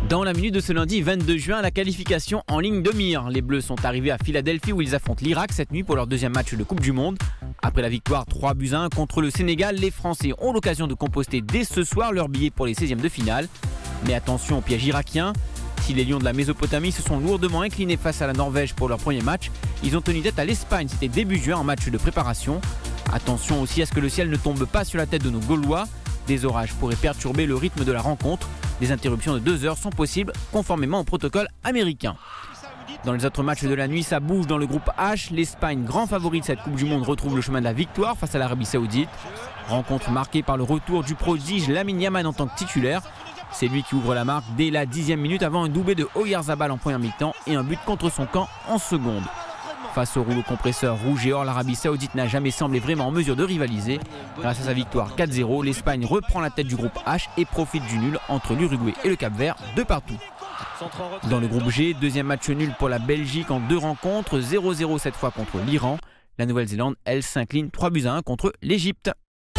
Dans la minute de ce lundi 22 juin, la qualification en ligne de mire. Les Bleus sont arrivés à Philadelphie où ils affrontent l'Irak cette nuit pour leur deuxième match de Coupe du Monde. Après la victoire 3-1 contre le Sénégal, les Français ont l'occasion de composter dès ce soir leur billet pour les 16e de finale. Mais attention au piège irakien. Si les Lions de la Mésopotamie se sont lourdement inclinés face à la Norvège pour leur premier match, ils ont tenu tête à l'Espagne, c'était début juin en match de préparation. Attention aussi à ce que le ciel ne tombe pas sur la tête de nos Gaulois. Des orages pourraient perturber le rythme de la rencontre. Des interruptions de 2 heures sont possibles conformément au protocole américain. Dans les autres matchs de la nuit, ça bouge dans le groupe H. L'Espagne, grand favori de cette Coupe du Monde, retrouve le chemin de la victoire face à l'Arabie Saoudite. Rencontre marquée par le retour du prodige Lamine Yamal en tant que titulaire. C'est lui qui ouvre la marque dès la 10e minute avant un doublé de Oyarzabal en première mi-temps et un but contre son camp en seconde. Face au rouleau compresseur rouge et or, l'Arabie Saoudite n'a jamais semblé vraiment en mesure de rivaliser. Grâce à sa victoire 4-0, l'Espagne reprend la tête du groupe H et profite du nul entre l'Uruguay et le Cap-Vert de partout. Dans le groupe G, deuxième match nul pour la Belgique en 2 rencontres, 0-0 cette fois contre l'Iran. La Nouvelle-Zélande, elle, s'incline 3-1 contre l'Égypte.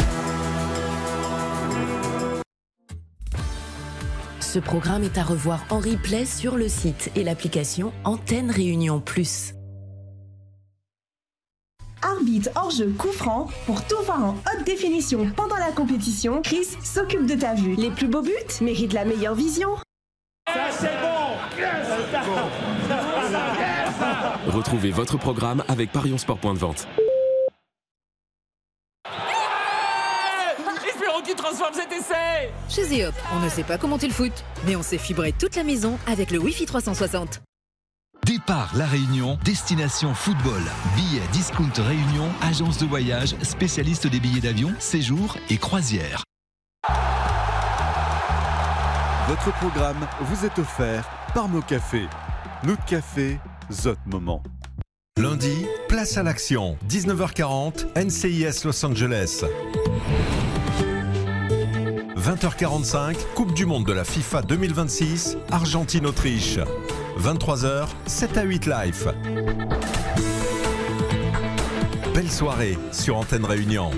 Ce programme est à revoir en replay sur le site et l'application Antenne Réunion Plus. Arbitre hors-jeu coup franc, pour tout voir en haute définition pendant la compétition, Chris s'occupe de ta vue. Les plus beaux buts méritent la meilleure vision. Ça c'est bon. Retrouvez votre programme avec ParionsSport.de-vente. Espérons qu'il transforme cet essai. Chez Zeop, on ne sait pas commenter le foot, mais on sait fibrer toute la maison avec le Wi-Fi 360. Départ La Réunion, destination football. Billets Discount Réunion, agence de voyage, spécialiste des billets d'avion, séjours et croisières. Votre programme vous est offert par nos cafés. Notre café, Zot Moment. Lundi, place à l'action. 19h40, NCIS Los Angeles. 20h45, Coupe du Monde de la FIFA 2026, Argentine-Autriche. 23h, 7-8 live. Belle soirée sur Antenne Réunion.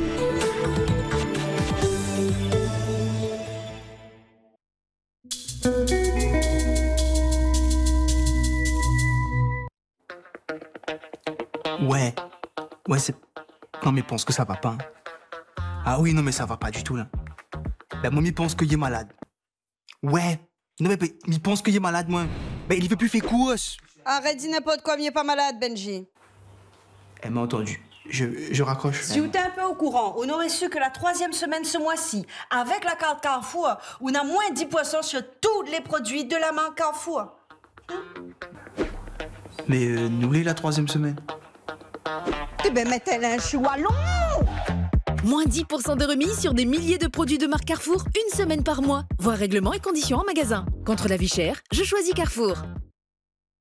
Ouais, c'est... Non mais pense que ça va pas. Hein. Ah oui, non mais ça va pas du tout là. La momie pense qu'il est malade. Ouais. Non mais il pense qu'il est malade, moi. Mais il veut plus faire course. Arrête, dis n'importe quoi, il est pas malade, Benji. Elle m'a entendu. Je raccroche. Si vous êtes un peu au courant, on aurait su que la 3e semaine ce mois-ci, avec la carte Carrefour, on a moins 10% sur tous les produits de la marque Carrefour. Mais nous l'est la 3e semaine. Eh ben, mettez-le un choualon. Moins 10% de remise sur des milliers de produits de marque Carrefour, une semaine par mois. Voir règlements et conditions en magasin. Contre la vie chère, je choisis Carrefour.